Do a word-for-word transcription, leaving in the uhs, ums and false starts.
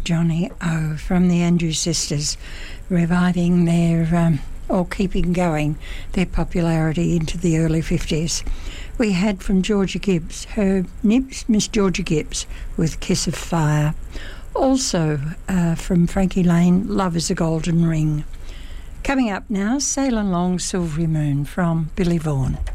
Johnny O from the Andrews Sisters, reviving their, um, or keeping going, their popularity into the early fifties. We had from Georgia Gibbs, her Nibs, Miss Georgia Gibbs, with Kiss of Fire. Also uh, from Frankie Lane, Love is a Golden Ring. Coming up now, Sail Along Silvery Moon from Billy Vaughan.